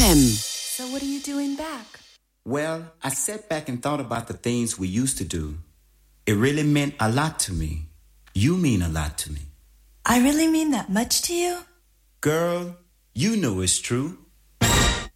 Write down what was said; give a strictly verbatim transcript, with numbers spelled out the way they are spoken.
M. So what are you doing back? Well, I sat back and thought about the things we used to do. It really meant a lot to me. You mean a lot to me. I really mean that much to you? Girl, you know it's true.